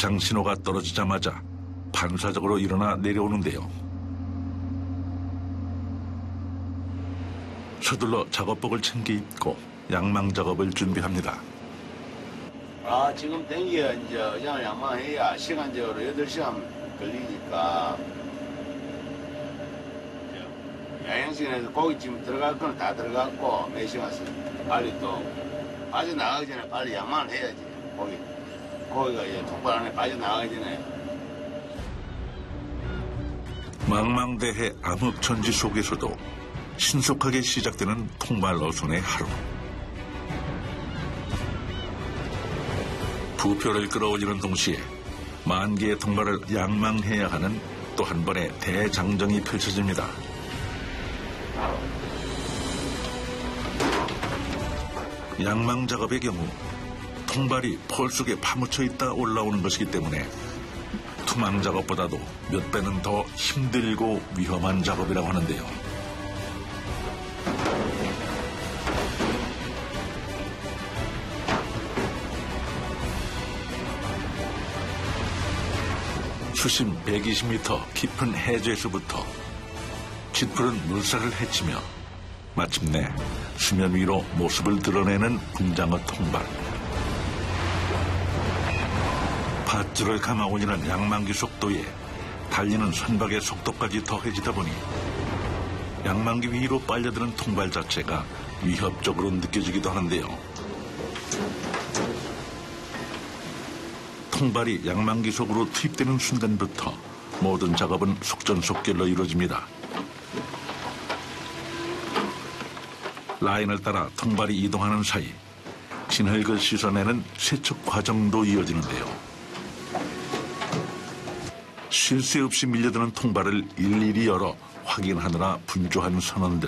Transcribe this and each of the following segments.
비상 신호가 떨어지자마자 반사적으로 일어나 내려오는데요. 서둘러 작업복을 챙겨 입고 양망 작업을 준비합니다. 지금 댕기가 이제 양망해야 시간적으로 8시간 걸리니까 야영시간에서 고깃집 들어갈 거는 다 들어갔고 몇 시간씩 빨리 또 빠져나가기 전에 빨리 양망을 해야지. 고기가 이제 통발 안에 빠져나가기 전에. 망망대해 암흑천지 속에서도 신속하게 시작되는 통발 어선의 하루. 부표를 끌어올리는 동시에 만 개의 통발을 양망해야 하는 또 한 번의 대장정이 펼쳐집니다. 양망 작업의 경우 통발이 폴 속에 파묻혀 있다 올라오는 것이기 때문에 투망 작업보다도 몇 배는 더 힘들고 위험한 작업이라고 하는데요. 수심 120m 깊은 해저에서부터 짙푸른 물살을 헤치며 마침내 수면 위로 모습을 드러내는 붕장어 통발. 밧줄을 감아 올리는 양망기 속도에 달리는 선박의 속도까지 더해지다 보니 양망기 위로 빨려드는 통발 자체가 위협적으로 느껴지기도 하는데요. 통발이 양망기 속으로 투입되는 순간부터 모든 작업은 속전속결로 이루어집니다. 라인을 따라 통발이 이동하는 사이 진흙을 씻어내는 세척 과정도 이어지는데요. 쉴 새 없이 밀려드는 통발을 일일이 열어 확인하느라 분주한 선원들.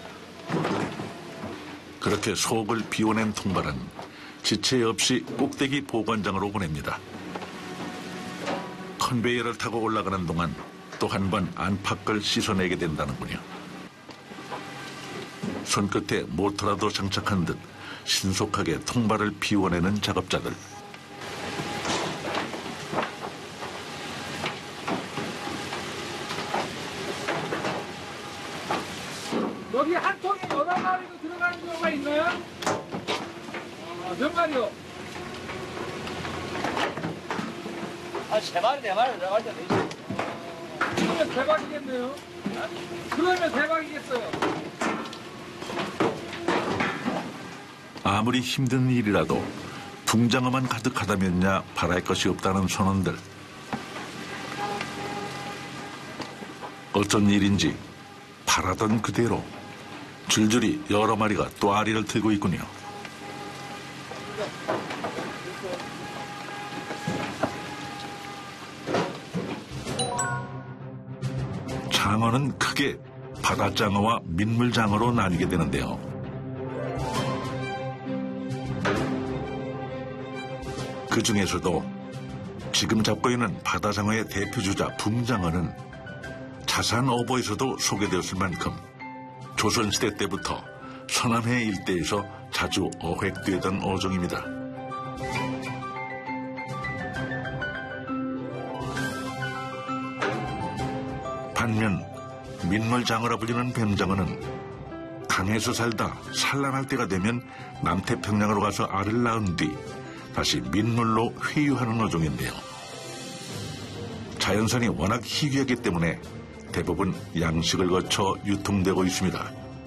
그렇게 속을 비워낸 통발은 지체 없이 꼭대기 보관장으로 보냅니다. 컨베이어를 타고 올라가는 동안 또 한 번 안팎을 씻어내게 된다는군요. 손끝에 모터라도 장착한 듯 신속하게 통발을 비워내는 작업자들. 여기 한 통에 여러 마리도 들어가는 경우가 있나요? 몇 마리요? 한 3마리, 4마리 들어갈 때도 있어요. 그러면 대박이겠네요. 그러면 대박이겠어요. 아무리 힘든 일이라도 붕장어만 가득하다면야 바랄 것이 없다는 선원들. 어쩐 일인지 바라던 그대로 줄줄이 여러 마리가 또 아리를 들고 있군요. 장어는 크게 바다장어와 민물장어로 나뉘게 되는데요. 그 중에서도 지금 잡고 있는 바다장어의 대표주자 붕장어는 자산 어보에서도 소개되었을 만큼 조선시대 때부터 서남해 일대에서 자주 어획되던 어종입니다. 반면 민물장어라 불리는 뱀장어는 강에서 살다 산란할 때가 되면 남태평양으로 가서 알을 낳은 뒤 다시 민물로 회유하는 어종인데요. 자연산이 워낙 희귀하기 때문에 대부분 양식을 거쳐 유통되고 있습니다.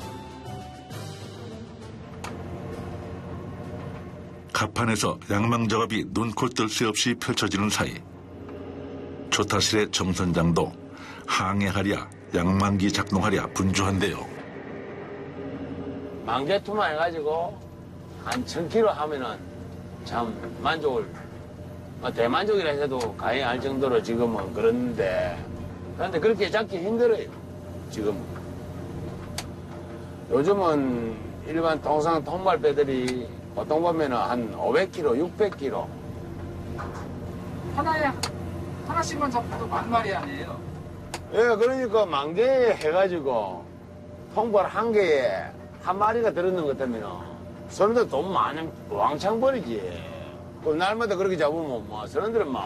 갑판에서 양망 작업이 눈코 뜰 새 없이 펼쳐지는 사이 조타실의 정선장도 항해하랴 양망기 작동하랴 분주한데요. 망개투만 해가지고 한 1000kg 하면은 참 대만족이라 해도 가해할 정도로 지금은 그런데 그런데 그렇게 잡기 힘들어요. 지금 요즘은 일반 통상 통발배들이 보통 보면은 한 500kg, 600kg. 하나씩만 잡고도 10,000마리 아니에요? 예, 그러니까 망개 해가지고 통발 한 개에 한 마리가 들었는 것 같으면은 사람들 돈 많이 왕창 버리지. 그 날마다 그렇게 잡으면 뭐 사람들은 막